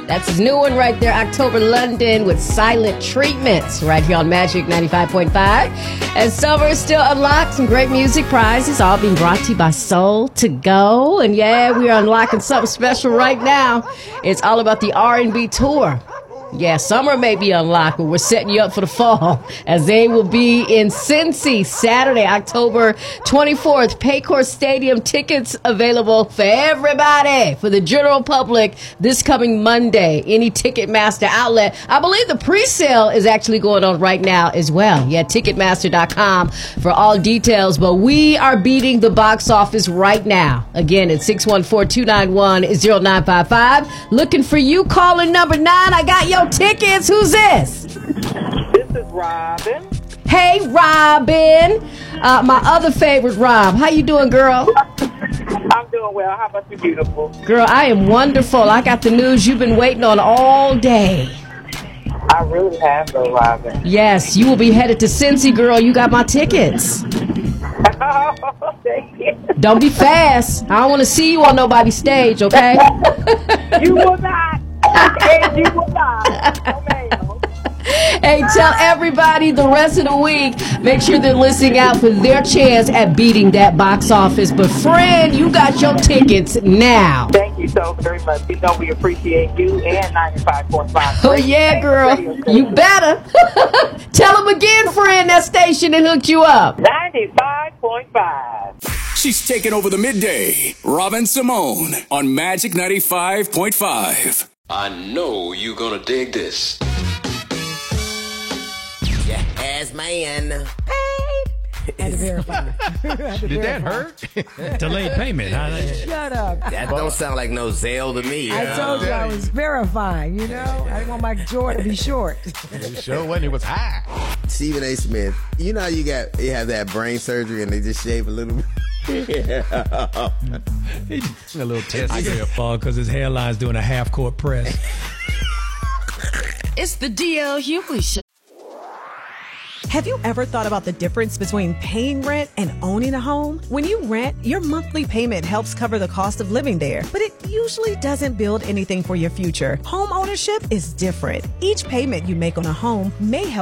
That's his new one right there, October London with Silent Treatments, right here on Magic 95.5. And summer is still unlocked. Some great music prizes, all being brought to you by Soul to Go. And yeah, we are unlocking something special right now. It's all about the R&B tour. Yeah, summer may be unlocked, but we're setting you up for the fall as they will be in Cincy Saturday, October 24th. Paycor Stadium tickets available for everybody, for the general public, this coming Monday. Any Ticketmaster outlet. I believe the pre-sale is actually going on right now as well. Yeah, Ticketmaster.com for all details. But we are beating the box office right now. Again, it's 614-291-0955. Looking for you, caller number 9. I got your tickets. Who's this? This is Robin. Hey, Robin. My other favorite, Rob. How you doing, girl? I'm doing well. How about you, beautiful? Girl, I am wonderful. I got the news you've been waiting on all day. I really have, though, Robin. Yes, you will be headed to Cincy, girl. You got my tickets. Thank you. Don't be fast. I don't want to see you on nobody's stage, okay? You will not. And you will not. No, ma'am. Hey, tell everybody the rest of the week, make sure they're listening out for their chance at beating that box office. But, friend, you got your tickets now. Thank you so very much. You know we appreciate you and 95.5. Oh, yeah, girl. You better. Tell them again, friend, that station that hooked you up. 95.5. She's taking over the midday. Robin Simone on Magic 95.5. I know you're gonna dig this. Yes, man. Had to verify. Did that hurt? Delayed payment. Shut up. That don't sound like no Zelle to me. I told you I was verifying, you know? I didn't want my jaw to be short. It sure wasn't. It was high. Stephen A. Smith, you know how you have that brain surgery and they just shave a little bit? A little test there, Paul, because his hairline's doing a half-court press. It's the DL Hughley Show. Have you ever thought about the difference between paying rent and owning a home? When you rent, your monthly payment helps cover the cost of living there, but it usually doesn't build anything for your future. Home ownership is different. Each payment you make on a home may help